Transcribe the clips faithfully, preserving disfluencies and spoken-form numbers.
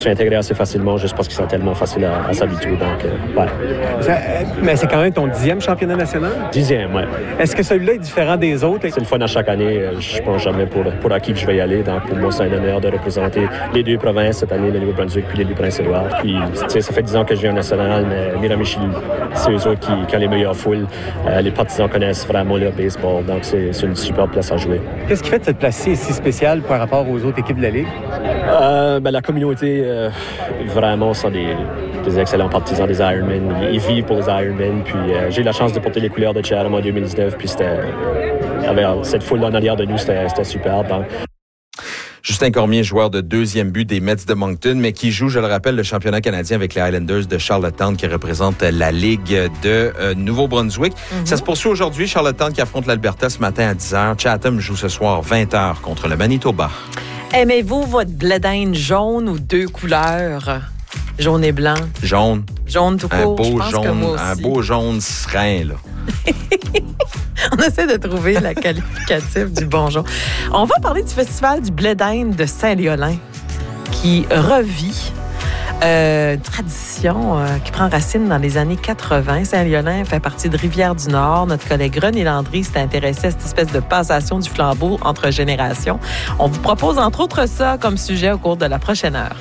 Je suis intégré assez facilement juste parce qu'ils sont tellement faciles à, à s'habituer. Donc, euh, ouais. Ça, mais c'est quand même ton dixième championnat national? Dixième, oui. Est-ce que celui-là est différent des autres? C'est le fun à chaque année. Je ne pense jamais pour, pour à qui que je vais y aller. Donc, pour moi, c'est un honneur de représenter les deux provinces cette année, le Nouveau-Brunswick puis l'île du Prince-Édouard. Puis, tu sais, ça fait dix ans que je viens au national, mais Miramichi, c'est eux autres qui, qui ont les meilleures foules. Euh, les partisans connaissent vraiment le baseball. Donc, c'est, c'est une super place à jouer. Qu'est-ce qui fait de cette place-ci si spéciale par rapport aux autres équipes de la Ligue? Euh, ben, la communauté, euh, vraiment, sont des, des excellents partisans des Ironmen. Ils, ils vivent pour les Ironmen. Puis euh, j'ai eu la chance de porter les couleurs de Chatham en deux mille dix-neuf. Puis c'était, avec cette foule en arrière de nous, c'était, c'était super. Donc, Justin Cormier, joueur de deuxième but des Mets de Moncton, mais qui joue, je le rappelle, le championnat canadien avec les Highlanders de Charlottetown qui représente la Ligue de euh, Nouveau-Brunswick. Mm-hmm. Ça se poursuit aujourd'hui. Charlottetown qui affronte l'Alberta ce matin à dix heures. Chatham joue ce soir vingt heures contre le Manitoba. Aimez-vous votre blé d'Inde jaune ou deux couleurs? Jaune et blanc. Jaune. Jaune tout court. Un beau je pense jaune, que moi aussi. un beau jaune serein, là. On essaie de trouver la qualificative du bon jaune. On va parler du festival du blé d'Inde de Saint-Léolin qui revit. Euh, une tradition euh, qui prend racine dans les années quatre-vingt. Saint-Léolin fait partie de Rivière-du-Nord. Notre collègue René Landry s'est intéressé à cette espèce de passation du flambeau entre générations. On vous propose entre autres ça comme sujet au cours de la prochaine heure.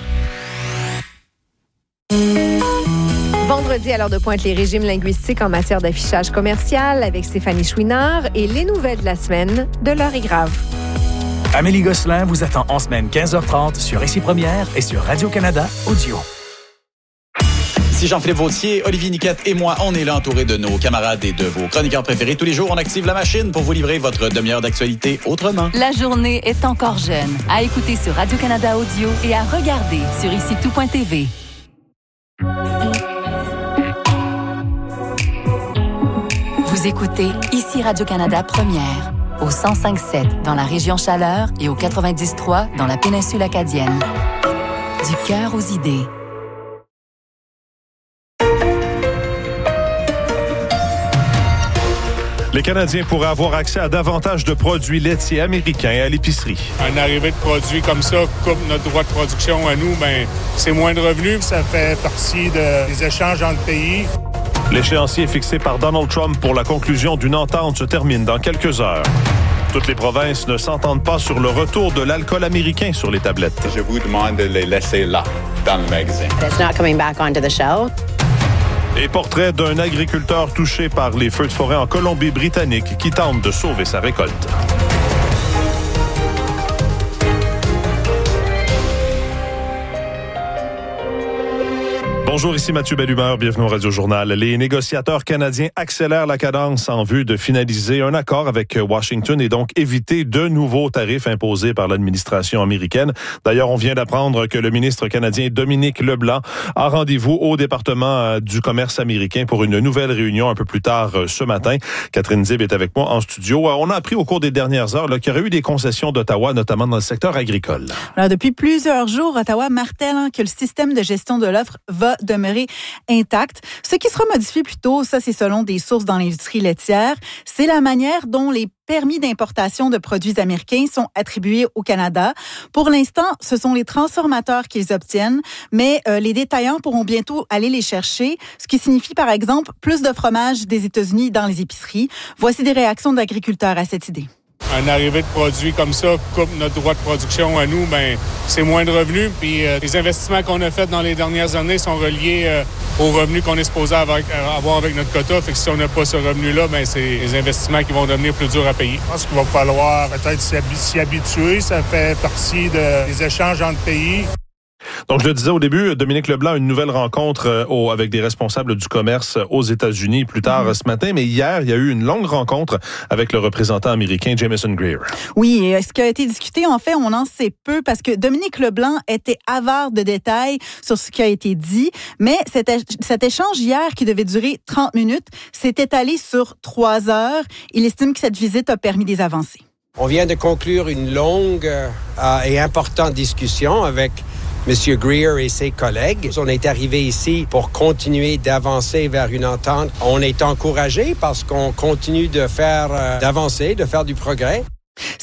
Vendredi, à l'heure de pointe, les régimes linguistiques en matière d'affichage commercial avec Stéphanie Chouinard et les nouvelles de la semaine de L'heure est grave. Amélie Gosselin vous attend en semaine quinze heures trente sur Ici Première et sur Radio-Canada Audio. Ici Jean-Philippe Vautier, Olivier Niquette et moi, on est là entourés de nos camarades et de vos chroniqueurs préférés. Tous les jours, on active la machine pour vous livrer votre demi-heure d'actualité autrement. La journée est encore jeune. À écouter sur Radio-Canada Audio et à regarder sur ici tout point t v. Vous écoutez Ici Radio-Canada Première, au cent cinq sept dans la région Chaleur et au quatre-vingt-dix trois dans la péninsule acadienne. Du cœur aux idées. Les Canadiens pourraient avoir accès à davantage de produits laitiers américains à l'épicerie. Une arrivée de produits comme ça coupe notre droit de production à nous, ben c'est moins de revenus. Ça fait partie de, des échanges entre pays. L'échéancier fixé par Donald Trump pour la conclusion d'une entente se termine dans quelques heures. Toutes les provinces ne s'entendent pas sur le retour de l'alcool américain sur les tablettes. Je vous demande de les laisser là, dans le magasin. It's not coming back onto the shelf. Et portrait d'un agriculteur touché par les feux de forêt en Colombie-Britannique qui tente de sauver sa récolte. Bonjour, ici Mathieu Bellumeur, bienvenue au Radio-Journal. Les négociateurs canadiens accélèrent la cadence en vue de finaliser un accord avec Washington et donc éviter de nouveaux tarifs imposés par l'administration américaine. D'ailleurs, on vient d'apprendre que le ministre canadien Dominique Leblanc a rendez-vous au département du commerce américain pour une nouvelle réunion un peu plus tard ce matin. Catherine Zib est avec moi en studio. On a appris au cours des dernières heures là, qu'il y aurait eu des concessions d'Ottawa, notamment dans le secteur agricole. Alors, depuis plusieurs jours, Ottawa martèle hein, que le système de gestion de l'offre va demeurer intact. Ce qui sera modifié plus tôt, ça c'est selon des sources dans l'industrie laitière, c'est la manière dont les permis d'importation de produits américains sont attribués au Canada. Pour l'instant, ce sont les transformateurs qui les obtiennent, mais euh, les détaillants pourront bientôt aller les chercher, ce qui signifie par exemple plus de fromage des États-Unis dans les épiceries. Voici des réactions d'agriculteurs à cette idée. Une arrivée de produits comme ça coupe notre droit de production à nous, ben c'est moins de revenus. Puis euh, les investissements qu'on a faits dans les dernières années sont reliés euh, aux revenus qu'on est supposé avoir, euh, avoir avec notre quota. Fait que si on n'a pas ce revenu-là, ben c'est les investissements qui vont devenir plus durs à payer. Je pense qu'il va falloir peut-être s'y, habi- s'y habituer. Ça fait partie de, des échanges entre pays. Donc, je le disais au début, Dominique Leblanc a une nouvelle rencontre euh, au, avec des responsables du commerce aux États-Unis plus tard mmh. ce matin. Mais hier, il y a eu une longue rencontre avec le représentant américain Jameson Greer. Oui, et ce qui a été discuté, en fait, on en sait peu parce que Dominique Leblanc était avare de détails sur ce qui a été dit. Mais cet, cet échange hier, qui devait durer trente minutes, s'est étalé sur trois heures. Il estime que cette visite a permis des avancées. On vient de conclure une longue euh, et importante discussion avec M. Greer et ses collègues. On est arrivé ici pour continuer d'avancer vers une entente. On est encouragé parce qu'on continue de faire, euh, d'avancer, de faire du progrès.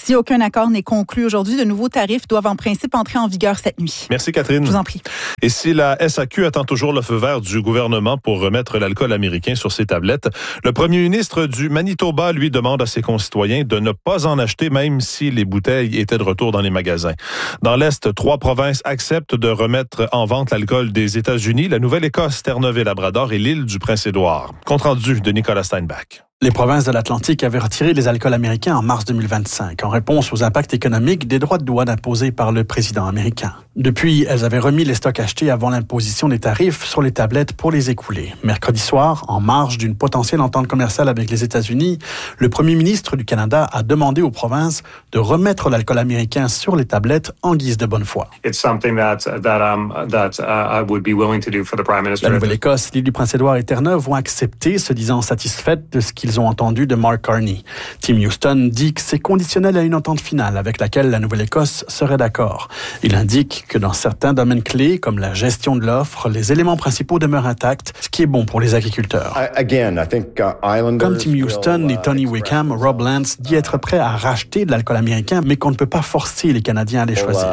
Si aucun accord n'est conclu aujourd'hui, de nouveaux tarifs doivent en principe entrer en vigueur cette nuit. Merci Catherine. Je vous en prie. Et si la S A Q attend toujours le feu vert du gouvernement pour remettre l'alcool américain sur ses tablettes, le premier ministre du Manitoba, lui, demande à ses concitoyens de ne pas en acheter même si les bouteilles étaient de retour dans les magasins. Dans l'Est, trois provinces acceptent de remettre en vente l'alcool des États-Unis, la Nouvelle-Écosse, Terre-Neuve-et-Labrador et l'île du Prince-Édouard. Compte rendu de Nicolas Steinbach. Les provinces de l'Atlantique avaient retiré les alcools américains en mars deux mille vingt-cinq en réponse aux impacts économiques des droits de douane imposés par le président américain. Depuis, elles avaient remis les stocks achetés avant l'imposition des tarifs sur les tablettes pour les écouler. Mercredi soir, en marge d'une potentielle entente commerciale avec les États-Unis, le premier ministre du Canada a demandé aux provinces de remettre l'alcool américain sur les tablettes en guise de bonne foi. It's something that that um that uh, I would be willing to do for the Prime Minister. La Nouvelle-Écosse, l'île du Prince-Édouard et Terre-Neuve ont accepté, se disant satisfaites de ce qu'ils ont entendu de Mark Carney. Tim Houston dit que c'est conditionnel à une entente finale avec laquelle la Nouvelle-Écosse serait d'accord. Il indique que dans certains domaines clés, comme la gestion de l'offre, les éléments principaux demeurent intacts, ce qui est bon pour les agriculteurs. Again, I think, uh, Islanders Comme Tim Houston et Tony Wickham, Rob Lance dit être prêt à racheter de l'alcool américain, mais qu'on ne peut pas forcer les Canadiens à les choisir.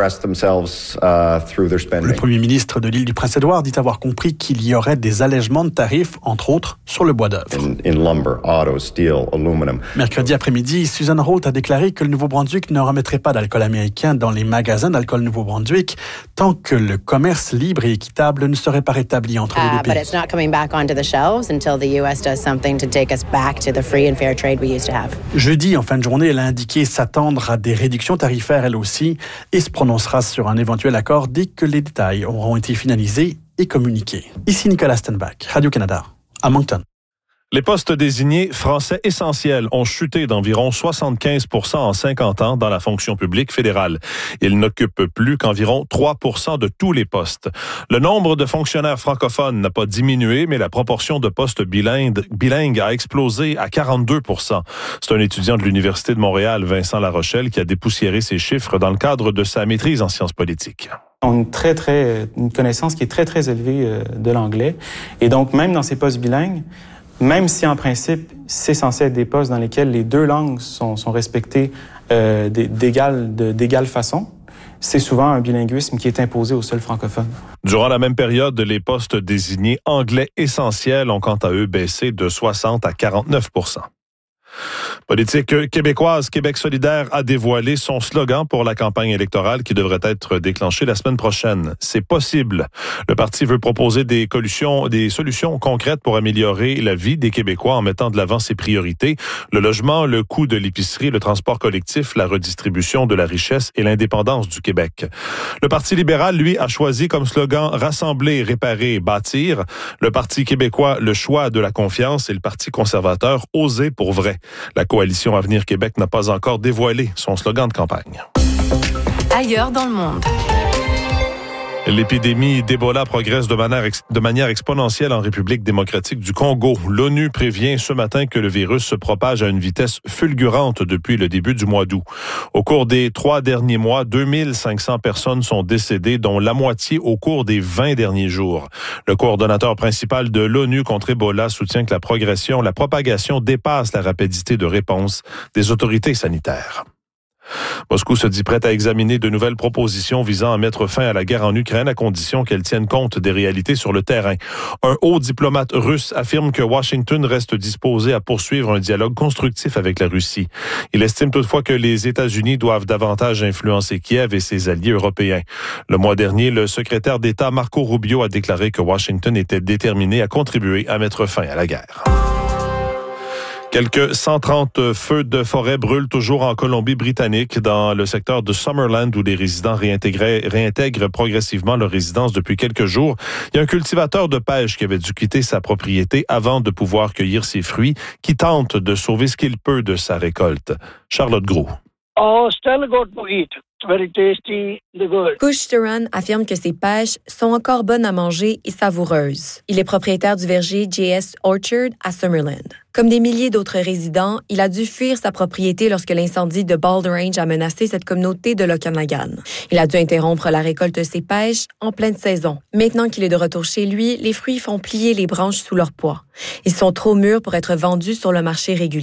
Le premier ministre de l'île du Prince-Édouard dit avoir compris qu'il y aurait des allègements de tarifs, entre autres, sur le bois d'œuvre. In, in lumber, auto, steel, aluminum. Mercredi après-midi, Susan Holt a déclaré que le Nouveau-Brunswick ne remettrait pas d'alcool américain dans les magasins d'alcool Nouveau-Brunswick tant que le commerce libre et équitable ne serait pas rétabli entre les deux pays. But it's not coming back onto the shelves until the U S does something to take us back to the free and fair trade we used to have. Jeudi, en fin de journée, elle a indiqué s'attendre à des réductions tarifaires elle aussi et se prononcera sur un éventuel accord dès que les détails auront été finalisés et communiqués. Ici Nicolas Steinbach, Radio-Canada, à Moncton. Les postes désignés français essentiels ont chuté d'environ soixante-quinze pour cent en cinquante ans dans la fonction publique fédérale. Ils n'occupent plus qu'environ trois pour cent de tous les postes. Le nombre de fonctionnaires francophones n'a pas diminué, mais la proportion de postes bilingues, bilingues a explosé à quarante-deux pour cent. C'est un étudiant de l'Université de Montréal, Vincent Larochelle, qui a dépoussiéré ces chiffres dans le cadre de sa maîtrise en sciences politiques. On a une, très, très, une connaissance qui est très, très élevée de l'anglais. Et donc, même dans ces postes bilingues, même si, en principe, c'est censé être des postes dans lesquels les deux langues sont, sont respectées euh, d'égale, de, d'égale façon, c'est souvent un bilinguisme qui est imposé aux seuls francophones. Durant la même période, les postes désignés anglais essentiels ont quant à eux baissé de soixante à quarante-neuf pour cent. Politique québécoise, Québec solidaire a dévoilé son slogan pour la campagne électorale qui devrait être déclenchée la semaine prochaine. C'est possible. Le parti veut proposer des solutions, des solutions concrètes pour améliorer la vie des Québécois en mettant de l'avant ses priorités, le logement, le coût de l'épicerie, le transport collectif, la redistribution de la richesse et l'indépendance du Québec. Le Parti libéral, lui, a choisi comme slogan « Rassembler, réparer, bâtir ». Le Parti québécois, le choix de la confiance et le Parti conservateur, oser pour vrai. La coalition Avenir Québec n'a pas encore dévoilé son slogan de campagne. Ailleurs dans le monde. L'épidémie d'Ebola progresse de manière, ex- de manière exponentielle en République démocratique du Congo. L'ONU prévient ce matin que le virus se propage à une vitesse fulgurante depuis le début du mois d'août. Au cours des trois derniers mois, deux mille cinq cents personnes sont décédées, dont la moitié au cours des vingt derniers jours. Le coordonnateur principal de l'ONU contre Ebola soutient que la progression, la propagation dépasse la rapidité de réponse des autorités sanitaires. Moscou se dit prête à examiner de nouvelles propositions visant à mettre fin à la guerre en Ukraine à condition qu'elles tiennent compte des réalités sur le terrain. Un haut diplomate russe affirme que Washington reste disposé à poursuivre un dialogue constructif avec la Russie. Il estime toutefois que les États-Unis doivent davantage influencer Kiev et ses alliés européens. Le mois dernier, le secrétaire d'État Marco Rubio a déclaré que Washington était déterminé à contribuer à mettre fin à la guerre. Quelques cent trente feux de forêt brûlent toujours en Colombie-Britannique, dans le secteur de Summerland, où les résidents réintègrent progressivement leur résidence depuis quelques jours. Il y a un cultivateur de pêche qui avait dû quitter sa propriété avant de pouvoir cueillir ses fruits, qui tente de sauver ce qu'il peut de sa récolte. Charlotte Gros. Oh, still good to eat. It's very tasty, the good. Kush Turan affirme que ses pêches sont encore bonnes à manger et savoureuses. Il est propriétaire du verger J S Orchard à Summerland. Comme des milliers d'autres résidents, il a dû fuir sa propriété lorsque l'incendie de Bald Range a menacé cette communauté de l'Okanagan. Il a dû interrompre la récolte de ses pêches en pleine saison. Maintenant qu'il est de retour chez lui, les fruits font plier les branches sous leur poids. Ils sont trop mûrs pour être vendus sur le marché régulier.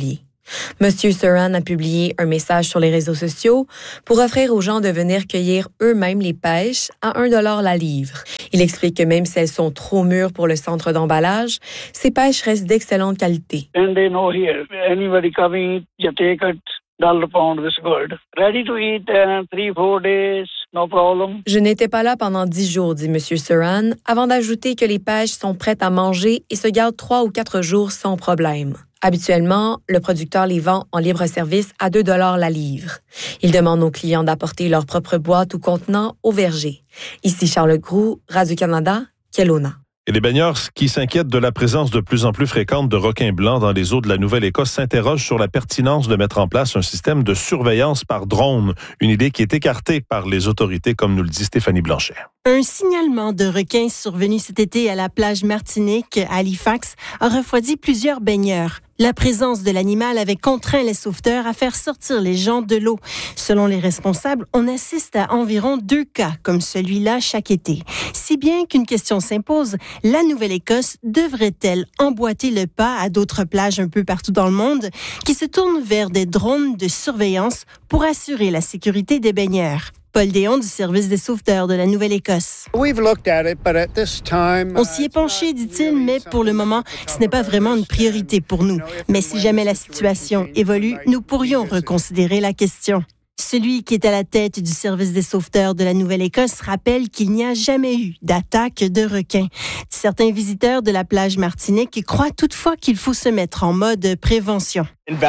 Monsieur Surran a publié un message sur les réseaux sociaux pour offrir aux gens de venir cueillir eux-mêmes les pêches à un dollar la livre. Il explique que même si elles sont trop mûres pour le centre d'emballage, ces pêches restent d'excellente qualité. And they know here, anybody coming, you take it, dollar pound is good. Ready to eat in three, four days, no problem. Je n'étais pas là pendant dix jours, dit Monsieur Surran, avant d'ajouter que les pêches sont prêtes à manger et se gardent trois ou quatre jours sans problème. Habituellement, le producteur les vend en libre-service à deux dollars la livre. Il demande aux clients d'apporter leur propre boîte ou contenant au verger. Ici Charles Groux, Radio-Canada, Kelowna. Et les baigneurs qui s'inquiètent de la présence de plus en plus fréquente de requins blancs dans les eaux de la Nouvelle-Écosse s'interrogent sur la pertinence de mettre en place un système de surveillance par drone, une idée qui est écartée par les autorités, comme nous le dit Stéphanie Blanchet. Un signalement de requins survenu cet été à la plage Martinique, à Halifax, a refroidi plusieurs baigneurs. La présence de l'animal avait contraint les sauveteurs à faire sortir les gens de l'eau. Selon les responsables, on assiste à environ deux cas comme celui-là chaque été. Si bien qu'une question s'impose, la Nouvelle-Écosse devrait-elle emboîter le pas à d'autres plages un peu partout dans le monde qui se tournent vers des drones de surveillance pour assurer la sécurité des baigneurs? Paul Déon du service des sauveteurs de la Nouvelle-Écosse. On s'y est penché, dit-il, mais pour le moment, ce n'est pas vraiment une priorité pour nous. Mais si jamais la situation évolue, nous pourrions reconsidérer la question. Celui qui est à la tête du service des sauveteurs de la Nouvelle-Écosse rappelle qu'il n'y a jamais eu d'attaque de requins. Certains visiteurs de la plage Martinique croient toutefois qu'il faut se mettre en mode prévention.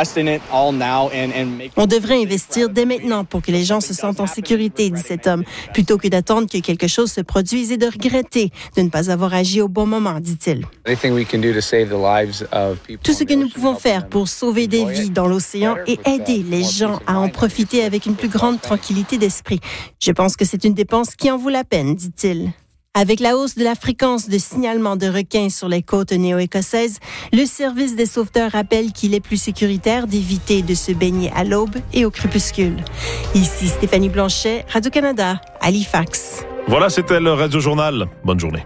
On devrait investir dès maintenant pour que les gens se sentent en sécurité, dit cet homme, plutôt que d'attendre que quelque chose se produise et de regretter de ne pas avoir agi au bon moment, dit-il. Tout ce que nous pouvons faire pour sauver des vies dans l'océan et aider les gens à en profiter avec une plus grande tranquillité d'esprit. Je pense que c'est une dépense qui en vaut la peine, dit-il. Avec la hausse de la fréquence de signalement de requins sur les côtes néo-écossaises, le service des sauveteurs rappelle qu'il est plus sécuritaire d'éviter de se baigner à l'aube et au crépuscule. Ici Stéphanie Blanchet, Radio-Canada, Halifax. Voilà, c'était le Radio Journal. Bonne journée.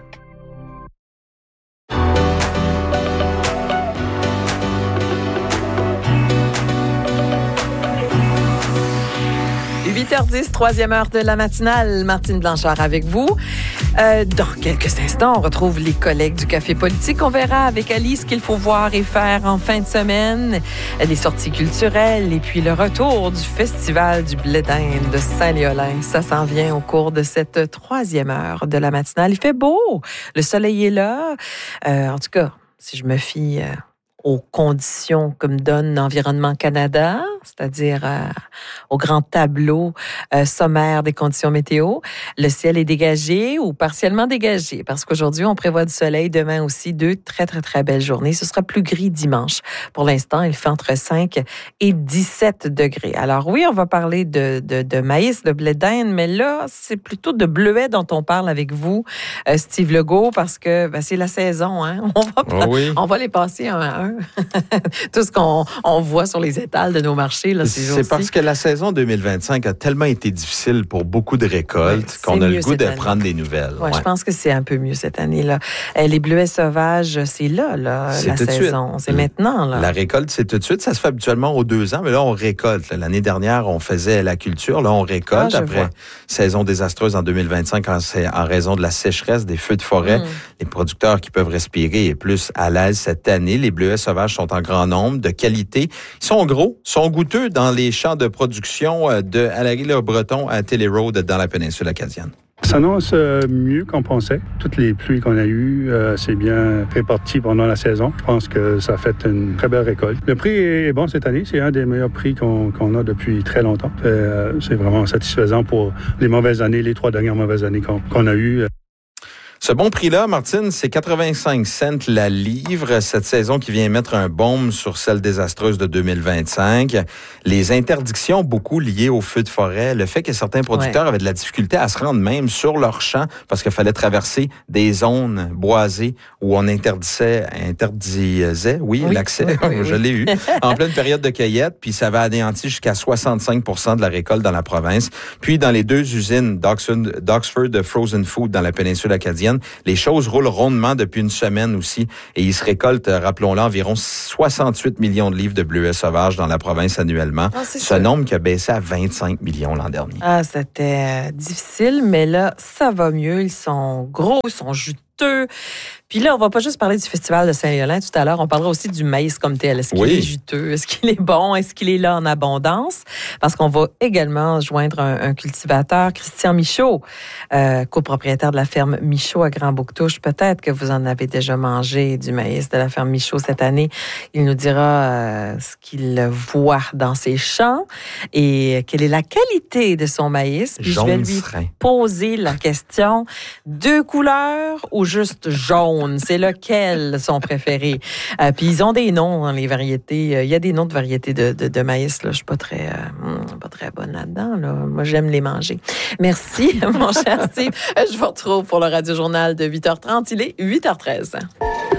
huit heures dix, troisième heure de la matinale. Martine Blanchard avec vous. Euh, dans quelques instants, on retrouve les collègues du Café politique. On verra avec Ali ce qu'il faut voir et faire en fin de semaine, les sorties culturelles et puis le retour du Festival du blé d'Inde de Saint-Léolin. Ça s'en vient au cours de cette troisième heure de la matinale. Il fait beau. Le soleil est là. Euh, en tout cas, si je me fie euh, aux conditions que me donne Environnement Canada, c'est-à-dire euh, au grand tableau euh, sommaire des conditions météo. Le ciel est dégagé ou partiellement dégagé parce qu'aujourd'hui, on prévoit du soleil. Demain aussi, deux très, très, très belles journées. Ce sera plus gris dimanche. Pour l'instant, il fait entre cinq et dix-sept degrés. Alors oui, on va parler de, de, de maïs, de blé d'Inde, mais là, c'est plutôt de bleuets dont on parle avec vous, euh, Steve Legault, parce que ben, c'est la saison. Hein? On, va, oh oui. on va les passer un à un. Tout ce qu'on on voit sur les étals de nos marchés. Là, c'est parce que la saison deux mille vingt-cinq a tellement été difficile pour beaucoup de récoltes oui, qu'on a le goût de année. prendre des nouvelles. Ouais, ouais. Je pense que c'est un peu mieux cette année-là. Les bleuets sauvages, c'est là, là c'est la saison. C'est maintenant. Là. La récolte, c'est tout de suite. Ça se fait habituellement aux deux ans, mais là, on récolte. L'année dernière, on faisait la culture. Là, on récolte ah, après vois. saison désastreuse en deux mille vingt-cinq en, en raison de la sécheresse, des feux de forêt. Mm. Les producteurs qui peuvent respirer est plus à l'aise cette année. Les bleuets sauvages sont en grand nombre, de qualité. Ils sont gros, sont goûteux dans les champs de production de Alary-le-Breton à Tilley-Road dans la péninsule acadienne. Ça s'annonce mieux qu'on pensait. Toutes les pluies qu'on a eues, euh, c'est bien réparti pendant la saison. Je pense que ça a fait une très belle récolte. Le prix est bon cette année. C'est un des meilleurs prix qu'on, qu'on a depuis très longtemps. Euh, c'est vraiment satisfaisant pour les mauvaises années, les trois dernières mauvaises années qu'on, qu'on a eues. Ce bon prix-là, Martine, c'est quatre-vingt-cinq cents la livre. Cette saison qui vient mettre un baume sur celle désastreuse de deux mille vingt-cinq. Les interdictions, beaucoup liées aux feux de forêt. Le fait que certains producteurs ouais. avaient de la difficulté à se rendre même sur leur champ parce qu'il fallait traverser des zones boisées où on interdisait, interdisait, oui, oui l'accès, oui, oui, je oui. l'ai eu, en pleine période de cueillette. Puis ça va anéantir jusqu'à soixante-cinq pour cent de la récolte dans la province. Puis dans les deux usines d'Oxford, d'Oxford Frozen Food dans la péninsule acadienne, canadienne. Les choses roulent rondement depuis une semaine aussi et il se récolte, rappelons-le, environ soixante-huit millions de livres de bleuets sauvages dans la province annuellement. Ah, Ce sûr. nombre qui a baissé à vingt-cinq millions l'an dernier. Ah, c'était difficile, mais là, ça va mieux. Ils sont gros, ils sont juteux. Puis là, on va pas juste parler du Festival de Saint-Léolin tout à l'heure, on parlera aussi du maïs comme tel. Est-ce qu'il oui. est juteux? Est-ce qu'il est bon? Est-ce qu'il est là en abondance? Parce qu'on va également joindre un, un cultivateur, Christian Michaud, euh, copropriétaire de la ferme Michaud à Grand-Bouctouche. Peut-être que vous en avez déjà mangé du maïs de la ferme Michaud cette année. Il nous dira euh, ce qu'il voit dans ses champs et quelle est la qualité de son maïs. Puis Jaune je vais lui serein. poser la question, deux couleurs ou juste jaune? C'est lequel son préféré? Euh, puis ils ont des noms dans les variétés. Il y a des noms de variétés de, de, de maïs. Là. Je ne suis pas très, euh, pas très bonne là-dedans. Là. Moi, j'aime les manger. Merci, mon cher Steve. Je vous retrouve pour le Radio-Journal de huit heures trente. Il est huit heures treize.